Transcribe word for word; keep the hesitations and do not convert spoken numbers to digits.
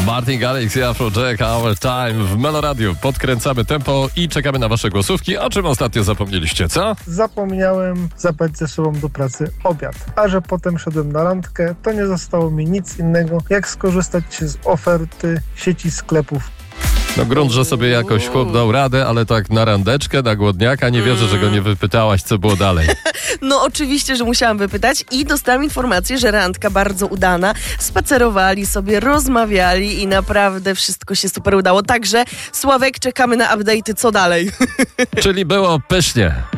Martin Garrix i Afrojack, Our Time w Meloradiu. Podkręcamy tempo i czekamy na wasze głosówki. O czym ostatnio zapomnieliście, co? Zapomniałem zabrać ze sobą do pracy obiad. A że potem szedłem na randkę, to nie zostało mi nic innego, jak skorzystać z oferty sieci sklepów. No grunt, że sobie jakoś chłop dał radę, ale tak na randeczkę, na głodniaka, nie wierzę, że go nie wypytałaś, co było dalej. No oczywiście, że musiałam wypytać i dostałam informację, że randka bardzo udana. Spacerowali sobie, rozmawiali i naprawdę wszystko się super udało. Także Sławek, czekamy na update'y, co dalej. Czyli było pysznie.